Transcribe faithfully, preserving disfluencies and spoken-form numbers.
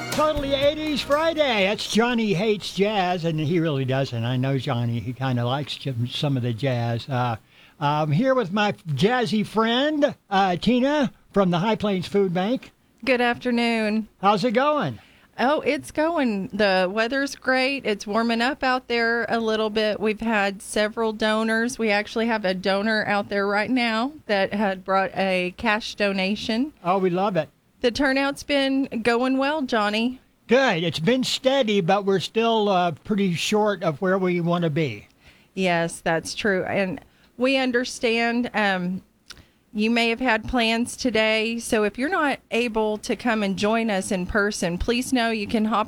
Totally eighties Friday. That's Johnny Hates Jazz, and he really doesn't. I know Johnny. He kind of likes some of the jazz. Uh, I'm here with my jazzy friend, uh, Tina, from the High Plains Food Bank. Good afternoon. How's it going? Oh, it's going. The weather's great. It's warming up out there a little bit. We've had several donors. We actually have a donor out there right now that had brought a cash donation. Oh, we love it. The turnout's been going well, Johnny. Good. It's been steady, but we're still uh, pretty short of where we want to be. Yes, that's true. And we understand um, you may have had plans today. So if you're not able to come and join us in person, please know you can hop